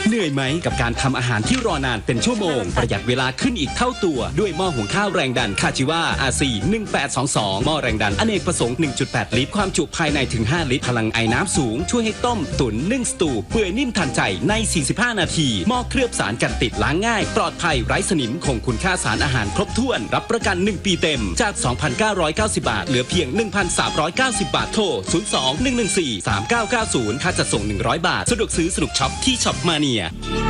เหนื่อยไหมกับการทำอาหารที่รอนานเป็นชั่วโมงประหยัดเวลาขึ้นอีกเท่าตัวด้วยหม้อหุงข้าวแรงดันคาจิวา RC 1822หม้อแรงดันอเนกประสงค์ 1.8 ลิตรความจุภายในถึง5ลิตรพลังไอน้ำสูงช่วยให้ต้มตุ๋นนึ่งสตูเปื่อยนิ่มทันใจใน45นาทีหม้อเคลือบสารกันติดล้างง่ายปลอดภัยไร้สนิมคงคุณค่าสารอาหารครบถ้วนรับประกัน1ปีเต็มจาก 2,990 บาทเหลือเพียง 1,390 บาทโทร 02-114-3990 ค่าจัดส่ง100 บาทสะดวกซื้อสนุกช็อปที่ช็อปมาเนีย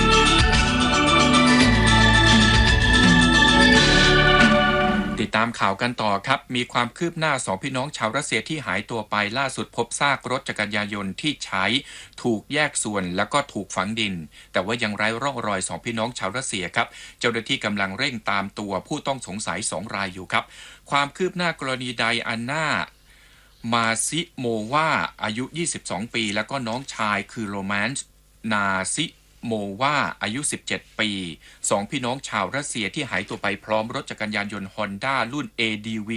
ติดตามข่าวกันต่อครับมีความคืบหน้า2พี่น้องชาวรัสเซียที่หายตัวไปล่าสุดพบซากรถจักรยานยนต์ที่ใช้ถูกแยกส่วนแล้วก็ถูกฝังดินแต่ว่ายังไร้ร่องรอย2พี่น้องชาวรัสเซียครับเจ้าหน้าที่กำลังเร่งตามตัวผู้ต้องสงสัย2รายอยู่ครับความคืบหน้ากรณีไดอาน่ามาซิโมวาอายุ22ปีแล้วก็น้องชายคือโรแมนซ์นาซิโมวาอายุ17ปี2พี่น้องชาวรัสเซียที่หายตัวไปพร้อมรถจักรยานยนต์ Honda รุ่น ADV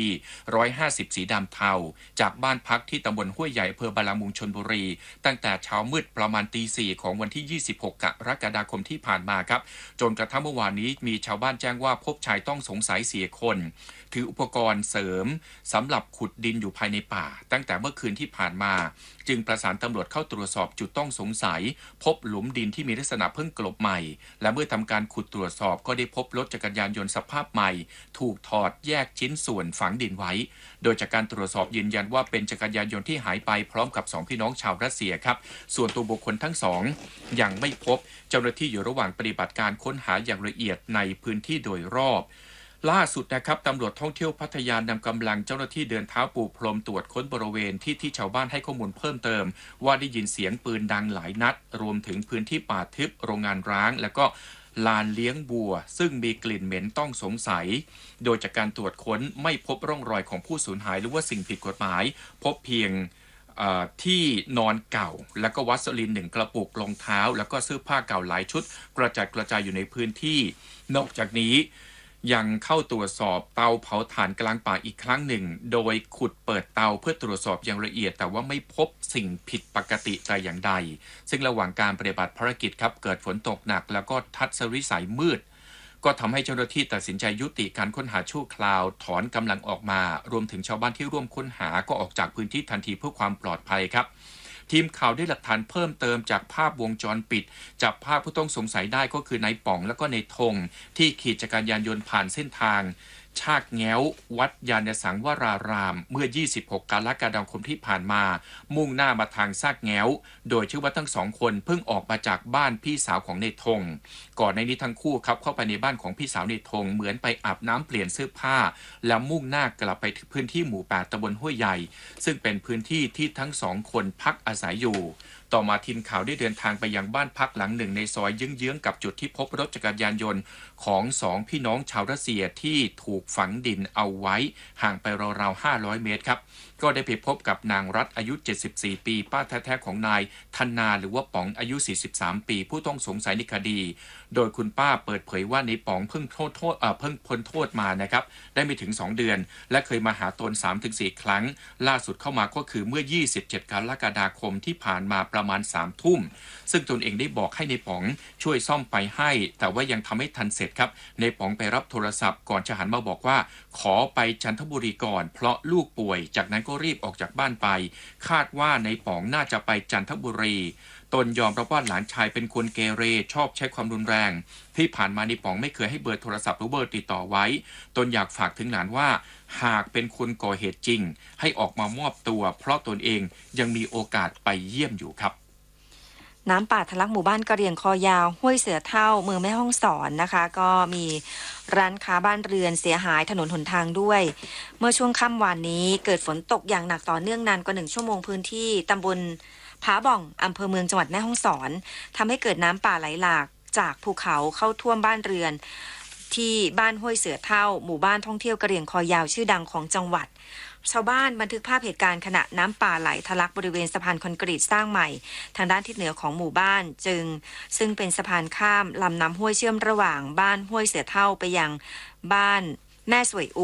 150สีดำเทาจากบ้านพักที่ตำบลห้วยใหญ่อำเภอบารามุงชลบุรีตั้งแต่เช้ามืดประมาณตี 4ของวันที่26กรกฎาคมที่ผ่านมาครับจนกระทั่งเมื่อวานนี้มีชาวบ้านแจ้งว่าพบชายต้องสงสัย4คนถืออุปกรณ์เสริมสำหรับขุดดินอยู่ภายในป่าตั้งแต่เมื่อคืนที่ผ่านมาจึงประสานตำรวจเข้าตรวจสอบจุดต้องสงสัยพบหลุมดินที่มีลักษณะเพิ่งกลบใหม่และเมื่อทำการขุดตรวจสอบก็ได้พบรถจักรยานยนต์สภาพใหม่ถูกถอดแยกชิ้นส่วนฝังดินไว้โดยจากการตรวจสอบยืนยันว่าเป็นจักรยานยนต์ที่หายไปพร้อมกับ2พี่น้องชาวรัสเซียครับส่วนตัวบุคคลทั้งสองยังไม่พบเจ้าหน้าที่อยู่ระหว่างปฏิบัติการค้นหาอย่างละเอียดในพื้นที่โดยรอบล่าสุดนะครับตำรวจท่องเที่ยวพัทยานำกำลังเจ้าหน้าที่เดินเท้าปูพรมตรวจค้นบริเวณที่ชาวบ้านให้ข้อมูลเพิ่มเติมว่าได้ยินเสียงปืนดังหลายนัดรวมถึงพื้นที่ป่าทึบโรงงานร้างและก็ลานเลี้ยงบัวซึ่งมีกลิ่นเหม็นต้องสงสัยโดยจากการตรวจค้นไม่พบร่องรอยของผู้สูญหายหรือว่าสิ่งผิดกฎหมายพบเพียงที่นอนเก่าแล้วก็วัสลิน1กระปุกรองเท้าแล้วก็เสื้อผ้าเก่าหลายชุดกระจายอยู่ในพื้นที่นอกจากนี้ยังเข้าตรวจสอบเตาเผาถ่านกลางป่าอีกครั้งหนึ่งโดยขุดเปิดเตาเพื่อตรวจสอบอย่างละเอียดแต่ว่าไม่พบสิ่งผิดปกติแต่อย่างใดซึ่งระหว่างการปฏิบัติภารกิจครับเกิดฝนตกหนักแล้วก็ทัศนวิสัยมืดก็ทำให้เจ้าหน้าที่ตัดสินใจยุติการค้นหาชั่วคราวถอนกำลังออกมารวมถึงชาวบ้านที่ร่วมค้นหาก็ออกจากพื้นที่ทันทีเพื่อความปลอดภัยครับทีมข่าวได้หลักฐานเพิ่มเติมจากภาพวงจรปิดจับภาพผู้ต้องสงสัยได้ก็คือนายป๋องและก็นายธงที่ขี่จักรยานยนต์ผ่านเส้นทางชากแง้ววัดยานสังวรารามเมื่อ26กรกฎาคมที่ผ่านมามุ่งหน้ามาทางซากแง้วโดยเชื่อว่าทั้งสองคนเพิ่งออกมาจากบ้านพี่สาวของนายธงก่อนในนี้ทั้งคู่ครับเข้าไปในบ้านของพี่สาวนายธงเหมือนไปอาบน้ำเปลี่ยนเสื้อผ้าแล้วมุ่งหน้ากลับไปพื้นที่หมู่8ตำบลห้วยใหญ่ซึ่งเป็นพื้นที่ที่ทั้งสองคนพักอาศัยอยู่ต่อมาทีมข่าวได้เดินทางไปยังบ้านพักหลังหนึ่งในซอยเยื้องๆกับจุดที่พบรถจักรยานยนต์ของ2พี่น้องชาวรัสเซียที่ถูกฝังดินเอาไว้ห่างไปราวๆ500เมตรครับก็ได้ไปพบกับนางรัฐอายุ74ปีป้าแท้ๆของนายธนาหรือว่าป๋องอายุ43ปีผู้ต้องสงสัยในคดีโดยคุณป้าเปิดเผยว่าในป๋องเพิ่งพ้นโทษมานะครับได้ไม่ถึง2เดือนและเคยมาหาตน 3-4 ครั้งล่าสุดเข้ามาก็คือเมื่อ27กรกฎาคมที่ผ่านมาประมาณ3 ทุ่มซึ่งตนเองได้บอกให้ในป๋องช่วยซ่อมไปให้แต่ว่ายังทำให้ทันเสร็จครับในป๋องไปรับโทรศัพท์ก่อนจะหันมาบอกว่าขอไปจันทบุรีก่อนเพราะลูกป่วยจากนั้นก็รีบออกจากบ้านไปคาดว่าในป๋องน่าจะไปจันทบุรีตนยอมรับว่าหลานชายเป็นคนเกเรชอบใช้ความรุนแรงที่ผ่านมาในป๋องไม่เคยให้เบอร์โทรศัพท์หรือเบอร์ติดต่อไว้ตนอยากฝากถึงหลานว่าหากเป็นคนก่อเหตุจริงให้ออกมามอบตัวเพราะตนเองยังมีโอกาสไปเยี่ยมอยู่ครับน้ำป่าทะลักหมู่บ้านกระเหรี่ยงคอยาวห้วยเสือเท่าเมืองแม่ฮ่องสอนนะคะก็มีร้านค้าบ้านเรือนเสียหายถนนหนทางด้วยเมื่อช่วงค่ำวานนี้เกิดฝนตกอย่างหนักต่อเนื่องนานกว่า1 ชั่วโมงพื้นที่ตำบลผาบ่องอำเภอเมืองจังหวัดแม่ฮ่องสอนทำให้เกิดน้ำป่าไหลหลากจากภูเขาเข้าท่วมบ้านเรือนที่บ้านห้วยเสือเท่าหมู่บ้านท่องเที่ยวกระเหรี่ยงคอยาวชื่อดังของจังหวัดชาวบ้านบันทึกภาพเหตุการณ์ขณะน้ำป่าไหลทะลักบริเวณสะพานคอนกรีตสร้างใหม่ทางด้านทิศเหนือของหมู่บ้านซึ่งเป็นสะพานข้ามลำน้ำห้วยเชื่อมระหว่างบ้านห้วยเสือเท่าไปยังบ้านแม่สวย